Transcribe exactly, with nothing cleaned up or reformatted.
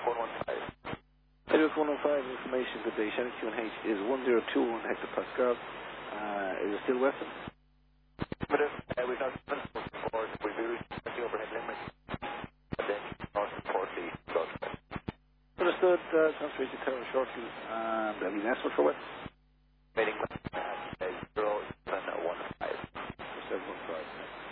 one one five. Airbus one one five, information that the Shannon Q N H is one zero two one hectopascal. Uh, is it still Western? But if uh, we've got principal support, we'll be reaching the overhead limit, and then north of forty Gulf. Understood, uh, transfer to Terra shortly, and there'll be an escort for what? Meeting uh, zero seven one five. seven one five.